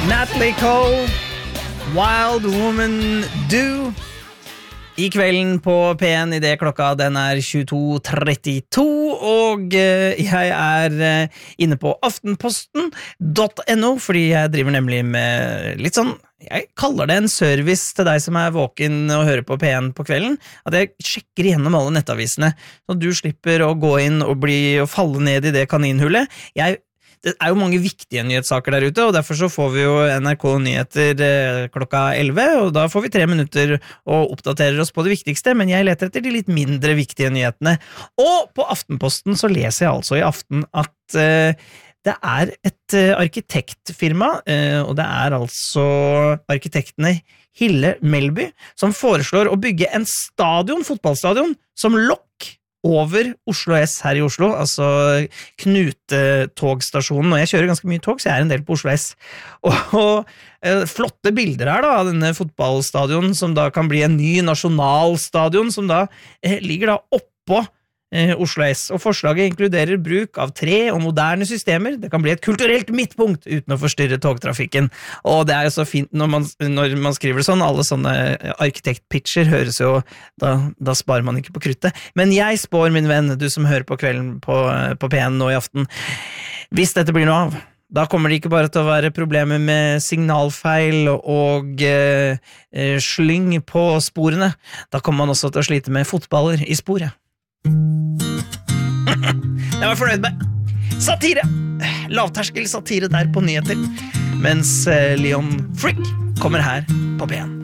Natalie Cole, Wild Woman Do. I kvelden på P1 I det klokka den 22:32, og jeg inne på aftenposten.no, fordi jeg driver nemlig med litt sånn, jeg kaller det en service til deg som våken og hører på P1 på kvelden, at jeg sjekker igjennom alle nettavisene, så du slipper å gå inn og falle ned I det kaninhullet. Det jo mange viktige nyhetssaker der ute, og derfor så får vi jo NRK Nyheter klokka 11, og da får vi 3 minutter og oppdaterer oss på det viktigste, men jeg leter etter de litt mindre viktige nyhetene. Og på Aftenposten så leser jeg altså I aften at det et arkitektfirma, og det altså arkitektene Hille Melby, som foreslår å bygge en fotballstadion, som lokk over Oslo S her I Oslo, altså Knute-togstasjonen, og jeg kjører ganske mye tog, så jeg en del på Oslo S. Og flotte bilder her da, av denne fotballstadion, som da kan bli en ny nasjonalstadion, som da ligger da oppå Oslo S, og forslaget inkluderer bruk av tre og moderne systemer. Det kan bli et kulturelt midtpunkt uten å forstyrre togtrafikken, og det jo så fint når man skriver det sånn. Alle sånne arkitektpitcher høres jo, da sparer man ikke på kruttet. Men jeg spår, min venn, du som hører på kvelden på P1 nå I aften, hvis dette blir noe av, da kommer det ikke bare til å være problemer med signalfeil og slyng på sporene. Da kommer man også til å slite med fotballer I sporet. Jeg var fornøyd med satire, lavterskel satire der på nyheter, mens Leon Frick kommer her på P1.